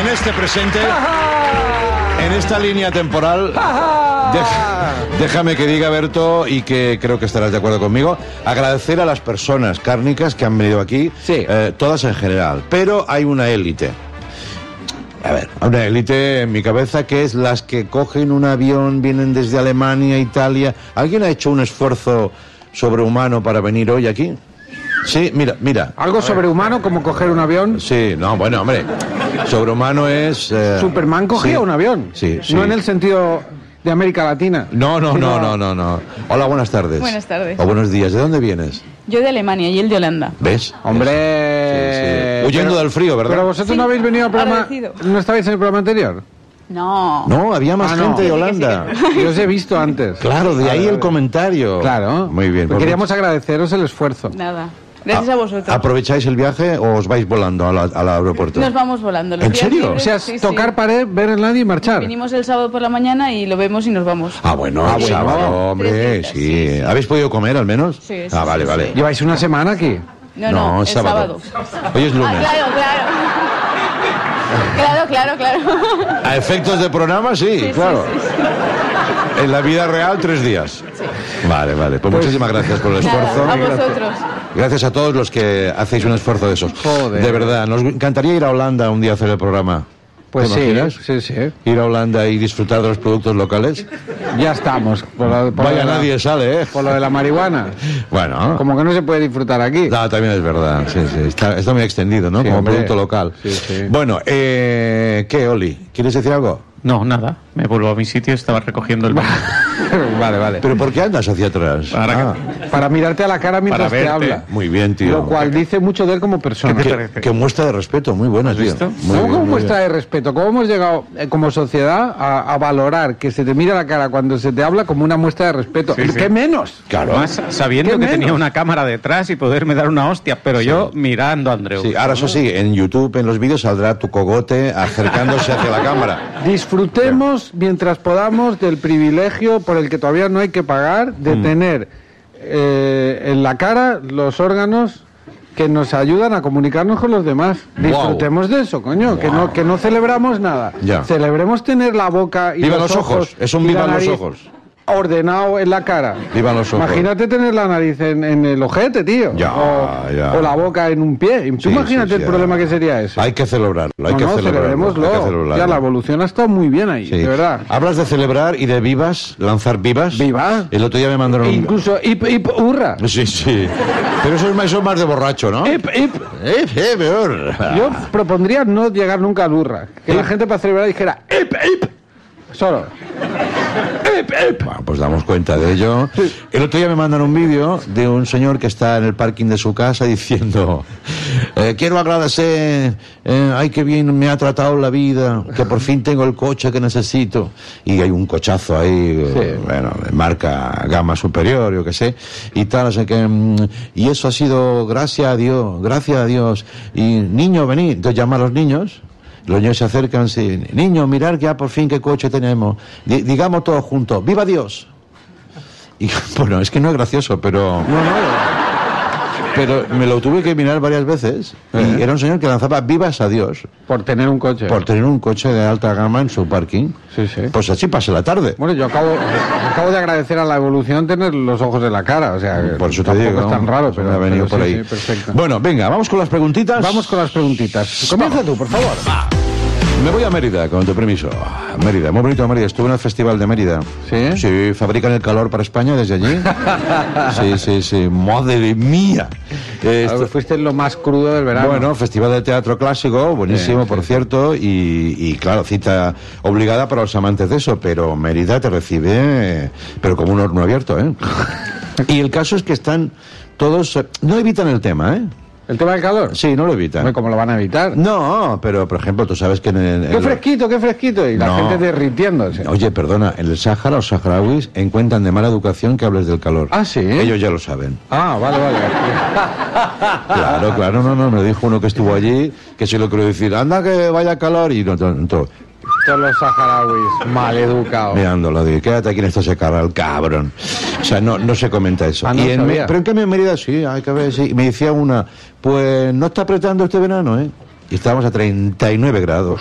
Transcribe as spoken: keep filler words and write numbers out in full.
en este presente, en esta línea temporal, deja, déjame que diga, Berto, y que creo que estarás de acuerdo conmigo, agradecer a las personas cárnicas que han venido aquí, sí. eh, todas en general, pero hay una élite. A ver, una élite en mi cabeza que es las que cogen un avión, vienen desde Alemania, Italia. ¿Alguien ha hecho un esfuerzo sobrehumano para venir hoy aquí? Sí, mira, mira. ¿Algo sobrehumano como coger un avión? Sí, no, bueno, hombre, sobrehumano es... Eh, Superman cogía sí, un avión. Sí, sí. No en el sentido de América Latina. No, no, sino... no, no, no, no. Hola, buenas tardes. Buenas tardes. O buenos días. ¿De dónde vienes? Yo de Alemania y él de Holanda. ¿Ves? Hombre... Sí, sí. Huyendo pero, del frío, ¿verdad? Pero vosotros Sí, no habéis venido al programa... agradecido. ¿No estabais en el programa anterior? No. No, había más Ah, no. gente de Sí, sí, Holanda. Yo os he visto antes. Claro, de Vale, ahí vale. el comentario. Claro. Muy bien. Pues Pues queríamos agradeceros el esfuerzo. Nada. Gracias a, a vosotros. ¿Aprovecháis el viaje o os vais volando a la- al aeropuerto? Nos vamos volando. Los ¿En días serio? O libres, sea, sí, tocar sí. pared, ver el nadie y marchar. Vinimos el sábado por la mañana y lo vemos y nos vamos. Ah, bueno, Ah, el bueno. sábado, hombre, Tres sí. días, sí, sí. ¿Habéis podido comer al menos? Sí, sí, Ah, vale, sí, vale. sí. ¿Lleváis una semana aquí? No, no, el sábado. Hoy es lunes. Ah, claro, claro. Claro, claro, claro. A efectos de programa, sí, Sí, sí, claro. sí, sí. En la vida real, tres días. Vale, vale. Pues, Pues- muchísimas gracias por el esfuerzo. Nada, a vosotros. Gracias a todos los que hacéis un esfuerzo de esos. Joder. De verdad, nos encantaría ir a Holanda un día a hacer el programa. Pues ¿Te sí, imaginas? sí, sí. Ir a Holanda y disfrutar de los productos locales. Ya estamos. Por lo, por Vaya, lo de la- nadie sale, ¿eh? Por lo de la marihuana. Bueno. Como que no se puede disfrutar aquí. No, también es verdad, sí, sí, está, está muy extendido, ¿no? Sí, Como hombre. producto local. Sí, sí. Bueno, eh, ¿qué, Oli? ¿Quieres decir algo? No, nada. Me vuelvo a mi sitio, estaba recogiendo el... Vale, vale. ¿Pero por qué andas hacia atrás? Para Ah, Para mirarte a la cara mientras Para te verte. habla. muy bien, tío. Lo cual dice mucho de él como persona. ¿Qué te que, parece? que muestra de respeto, muy buena, tío. visto? Muy ¿Cómo, bien, cómo muy muestra bien. de respeto? ¿Cómo hemos llegado eh, como sociedad a, a valorar que se te mira la cara cuando se te habla como una muestra de respeto? Sí, sí. ¿Qué menos? Claro. Más sabiendo ¿Qué que menos? tenía una cámara detrás y poderme dar una hostia, pero yo mirando a Andreu. Sí, ahora eso sí, en YouTube, en los vídeos, saldrá tu cogote acercándose hacia la cámara. Disfrutemos mientras podamos del privilegio por el que todavía no hay que pagar de Mm. tener eh, en la cara los órganos que nos ayudan a comunicarnos con los demás. Wow. Disfrutemos de eso, coño, que Wow. no que no celebramos nada. Ya. Celebremos tener la boca y Vivan los los ojos. ojos. Es un y la vivan los nariz ojos. ordenado en la cara. Vivan los ojos. Imagínate tener la nariz en, en el ojete, tío. Ya, o, ya. o la boca en un pie. Tú Sí, imagínate sí, sí, el problema ya. que sería ese. Hay que celebrarlo, hay no, que no, celebrarlo. celebrémoslo. hay que celebrarlo. Ya la evolución ha estado muy bien ahí, Sí. de verdad. Hablas de celebrar y de vivas, lanzar vivas. Vivas. El otro día me mandaron E un... incluso hip, hip, hurra. Sí, sí. Pero eso es más, eso es más de borracho, ¿no? Hip, hip. Eh, eh, peor. Yo propondría no llegar nunca al hurra. Que la gente para celebrar dijera hip, hip. Solo. Hip, hip. Bueno, pues damos cuenta de ello. El otro día me mandan un vídeo de un señor que está en el parking de su casa diciendo eh, quiero agradecer, eh, ay, qué bien me ha tratado la vida, que por fin tengo el coche que necesito. Y hay un cochazo ahí, Sí. eh, bueno, de marca gama superior, yo qué sé, y tal, así que, mm, y eso ha sido gracias a Dios, gracias a Dios. Y niño, venid, entonces llama a los niños. Los niños se acercan, sí. Niños, mirar ya por fin qué coche tenemos. Di- digamos todos juntos, ¡viva Dios! Y bueno, es que no es gracioso, pero... No, no. Pero me lo tuve que mirar varias veces. Y ¿Eh? era un señor que lanzaba vivas a Dios Por tener un coche. por tener un coche de alta gama en su parking. Sí, sí. Pues así pasa la tarde. Bueno, yo acabo, acabo de agradecer a la evolución tener los ojos de la cara. O sea, que Por eso te tampoco digo. es tan raro, pero me ha venido pero por sí, ahí. sí, perfecto. Bueno, venga, vamos con las preguntitas. Vamos con las preguntitas. Comienza tú, por favor. Me voy a Mérida, con tu permiso. Mérida, muy bonito Mérida. Estuve en el festival de Mérida. ¿Sí? Sí, fabrican el calor para España desde allí. Sí, sí, sí. Madre mía. Eh, Claro, esto- fuiste lo más crudo del verano. Bueno, Festival de Teatro Clásico, buenísimo, Sí, por sí, cierto, y, y claro, cita obligada para los amantes de eso, pero Mérida te recibe, eh, pero como un horno abierto, ¿eh? Y el caso es que están todos, eh, no evitan el tema, ¿eh? ¿El tema del calor? Sí, no lo evitan. Hombre, ¿cómo lo van a evitar? No, pero por ejemplo, tú sabes que en el... ¡Qué en- fresquito, qué fresquito! Y la No. gente derritiéndose. Oye, perdona, en el Sáhara los saharauis encuentran de mala educación que hables del calor. Ah, ¿sí? Ellos ya lo saben. Ah, vale, vale. Claro, claro, no, no, me lo dijo uno que estuvo allí, que se lo quiero decir, anda que vaya calor, y no, no, no, Todos los saharauis maleducados. mirándolo, digo, quédate aquí en esto se carga el cabrón. O sea, no, no se comenta eso. Ah, no y en, sabía. pero en cambio en Mérida sí, hay que ver, sí. Y me decía una, pues no está apretando este verano, ¿eh? Y estábamos a treinta y nueve grados.